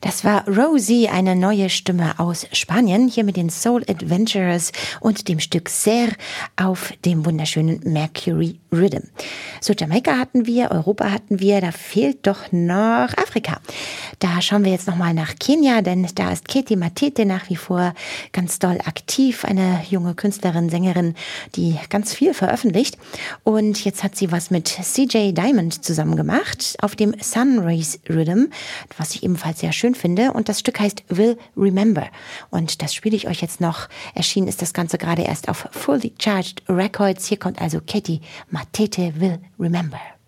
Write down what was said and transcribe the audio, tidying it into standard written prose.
Das war Rosie, eine neue Stimme aus Spanien, hier mit den Soul Adventurers und dem Stück Ser auf dem wunderschönen Mercury Rhythm. So, Jamaika hatten wir, Europa hatten wir, da fehlt doch noch Afrika. Da schauen wir jetzt nochmal nach Kenia, denn da ist Katie Matete nach wie vor ganz doll aktiv, eine junge Künstlerin, Sängerin, die ganz viel veröffentlicht. Und jetzt hat sie was mit CJ Diamond zusammen gemacht auf dem Sunrays Rhythm, was ich ebenfalls sehr schön finde. Und das Stück heißt Will Remember. Und das spiele ich euch jetzt noch. Erschienen ist das Ganze gerade erst auf Fully Charged Records. Hier kommt also Katie Matete, Will Remember.